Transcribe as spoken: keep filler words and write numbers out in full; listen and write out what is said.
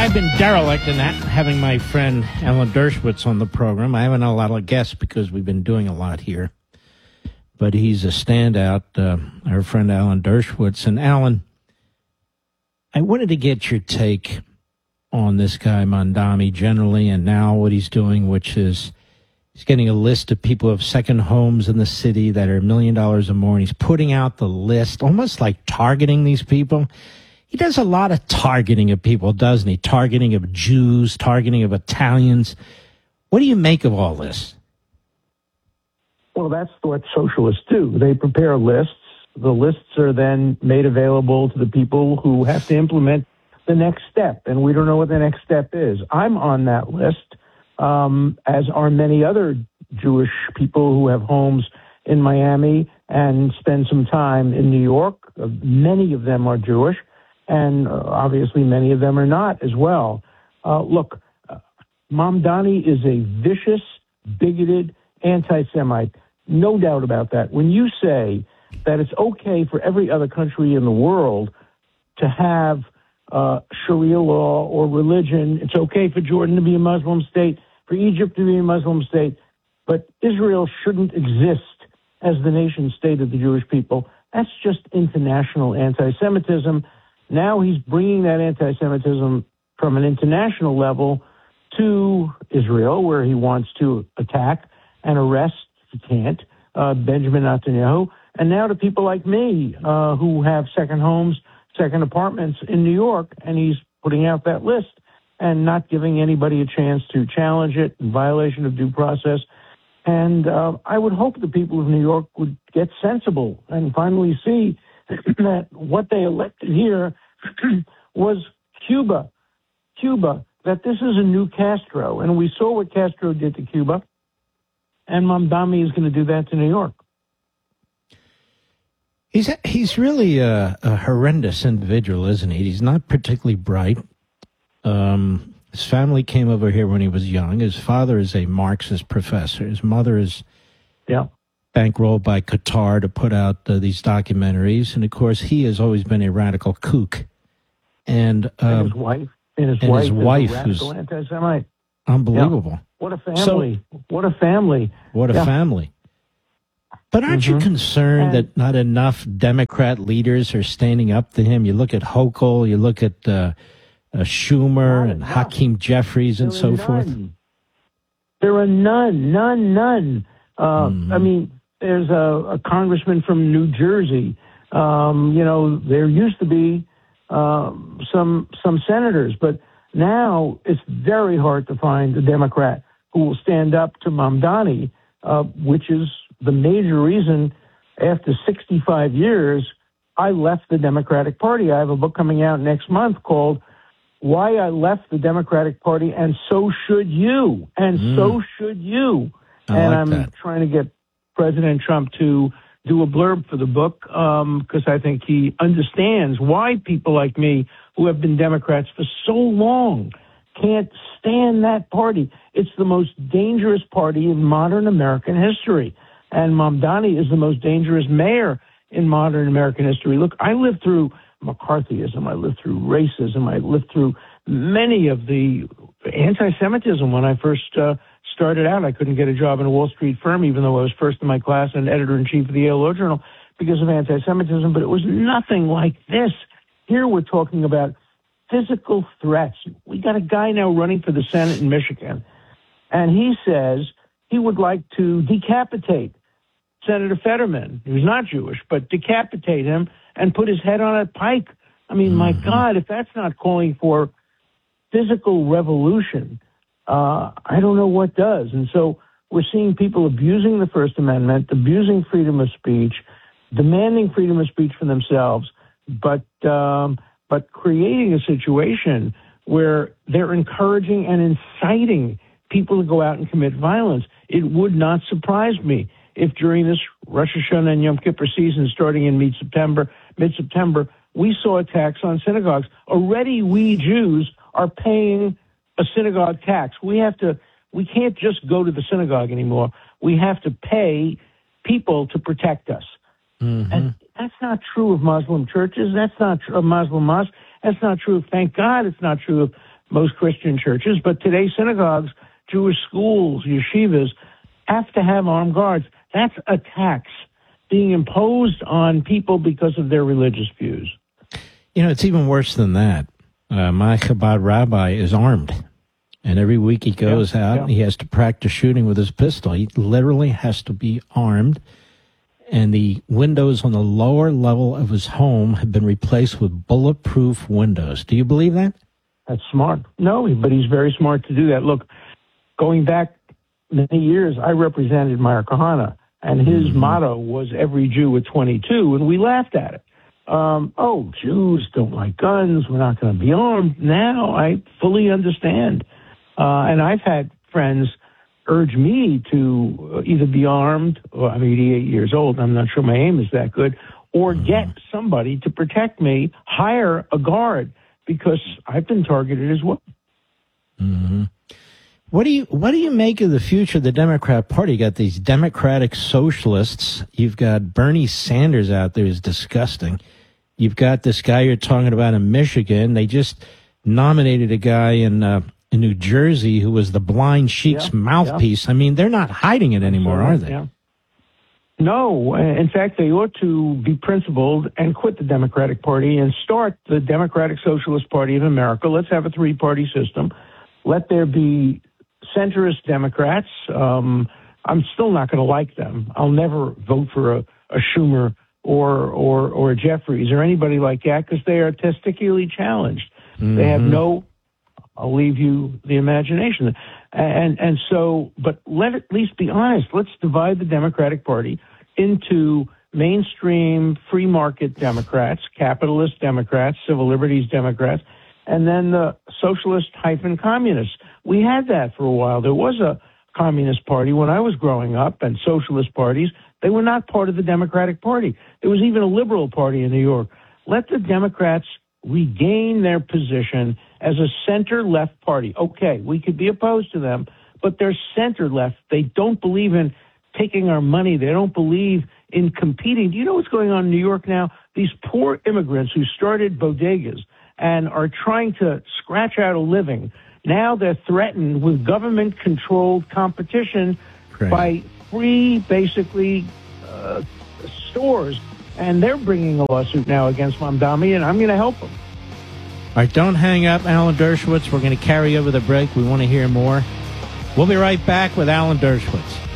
I've been derelict in that, having my friend Alan Dershowitz on the program. I haven't had a lot of guests because we've been doing a lot here. But he's a standout, uh, our friend Alan Dershowitz. And Alan, I wanted to get your take on this guy Mamdani generally, and now what he's doing, which is he's getting a list of people who have second homes in the city that are a million dollars or more, and he's putting out the list, almost like targeting these people. He does a lot of targeting of people, doesn't he? Targeting of Jews, targeting of Italians. What do you make of all this? Well, that's what socialists do. They prepare lists. The lists are then made available to the people who have to implement the next step, and we don't know what the next step is. I'm on that list, um, as are many other Jewish people who have homes in Miami and spend some time in New York. Uh, many of them are Jewish. And uh, obviously many of them are not as well. Uh, look, uh, Mamdani is a vicious, bigoted anti-Semite. No doubt about that. When you say that it's okay for every other country in the world to have uh, Sharia law or religion, it's okay for Jordan to be a Muslim state, for Egypt to be a Muslim state, but Israel shouldn't exist as the nation state of the Jewish people, that's just international anti-Semitism. Now he's bringing that anti-Semitism from an international level to Israel, where he wants to attack and arrest, if he can't, uh, Benjamin Netanyahu, and now to people like me uh, who have second homes, second apartments in New York, and he's putting out that list and not giving anybody a chance to challenge it in violation of due process. And uh, I would hope the people of New York would get sensible and finally see that what they elected here was Cuba, Cuba, that this is a new Castro. And we saw what Castro did to Cuba, and Mamdani is going to do that to New York. He's he's really a, a horrendous individual, isn't he? He's not particularly bright. Um, his family came over here when he was young. His father is a Marxist professor. His mother is... Yeah. bankrolled by Qatar to put out uh, these documentaries. And, of course, he has always been a radical kook. And, um, and his wife, and his and wife, his is wife a who's radical anti-Semite. Unbelievable. Yeah. What a family. So, what a family. What a yeah. family. But aren't mm-hmm. you concerned and, that not enough Democrat leaders are standing up to him? You look at Hochul, you look at uh, uh, Schumer and Hakeem Jeffries and so forth. There are none, none, none. Uh, mm-hmm. I mean, there's a, a congressman from New Jersey. Um, you know, there used to be um, some some senators, but now it's very hard to find a Democrat who will stand up to Mamdani, uh, which is the major reason after sixty-five years I left the Democratic Party. I have a book coming out next month called Why I Left the Democratic Party, and So Should You, and mm. So Should You. I and like I'm that. trying to get President Trump to do a blurb for the book because um, I think he understands why people like me, who have been Democrats for so long, can't stand that party. It's the most dangerous party in modern American history. And Mamdani is the most dangerous mayor in modern American history. Look, I lived through McCarthyism. I lived through racism. I lived through many of the anti-Semitism when I first uh, started out. I couldn't get a job in a Wall Street firm, even though I was first in my class and editor-in-chief of the Yale Law Journal, because of anti-Semitism, but it was nothing like this. Here we're talking about physical threats. We got a guy now running for the Senate in Michigan, and he says he would like to decapitate Senator Fetterman, who's not Jewish, but decapitate him and put his head on a pike. I mean, mm-hmm. my God, if that's not calling for physical revolution, uh, I don't know what does. And so we're seeing people abusing the First Amendment, abusing freedom of speech, demanding freedom of speech for themselves, but um, but creating a situation where they're encouraging and inciting people to go out and commit violence. It would not surprise me if during this Rosh Hashanah and Yom Kippur season, starting in mid-September, mid-September, we saw attacks on synagogues. Already we Jews are paying a synagogue tax. We have to, we can't just go to the synagogue anymore. We have to pay people to protect us. Mm-hmm. And that's not true of Muslim churches. That's not true of Muslim mosques. That's not true. Thank God it's not true of most Christian churches. But today, synagogues, Jewish schools, yeshivas have to have armed guards. That's a tax being imposed on people because of their religious views. You know, it's even worse than that. Uh, my Chabad rabbi is armed. And every week he goes yeah, out, yeah. he has to practice shooting with his pistol. He literally has to be armed. And the windows on the lower level of his home have been replaced with bulletproof windows. Do you believe that? That's smart. No, but he's very smart to do that. Look, going back many years, I represented Meir Kahane, and his mm-hmm. motto was every Jew at twenty-two, and we laughed at it. Um, oh, Jews don't like guns. We're not going to be armed. Now I fully understand. Uh, and I've had friends urge me to either be armed, or I'm eighty-eight years old, I'm not sure my aim is that good, or mm-hmm. get somebody to protect me, hire a guard, because I've been targeted as well. Mm-hmm. What do you what do you make of the future of the Democrat Party? You got these Democratic socialists. You've got Bernie Sanders out there, who's disgusting. You've got this guy you're talking about in Michigan. They just nominated a guy in uh, in New Jersey who was the blind sheik's yeah, mouthpiece. Yeah. I mean, they're not hiding it anymore, are they? Yeah. No. In fact, they ought to be principled and quit the Democratic Party and start the Democratic Socialist Party of America. Let's have a three-party system. Let there be centrist Democrats. Um, I'm still not going to like them. I'll never vote for a, a Schumer or, or, or a Jeffries or anybody like that because they are testically challenged. Mm-hmm. They have no... I'll leave you the imagination. And and so, but let at least be honest. Let's divide the Democratic Party into mainstream free market Democrats, capitalist Democrats, civil liberties Democrats, and then the socialist hyphen communists. We had that for a while. There was a communist party when I was growing up and socialist parties. They were not part of the Democratic Party. There was even a liberal party in New York. Let the Democrats regain their position as a center-left party. Okay, we could be opposed to them, but they're center-left. They don't believe in taking our money. They don't believe in competing. Do you know what's going on in New York now? These poor immigrants who started bodegas and are trying to scratch out a living, now they're threatened with government-controlled competition Great. by free, basically, uh, stores. And they're bringing a lawsuit now against Mamdani, and I'm going to help them. All right, don't hang up, Alan Dershowitz. We're going to carry over the break. We want to hear more. We'll be right back with Alan Dershowitz.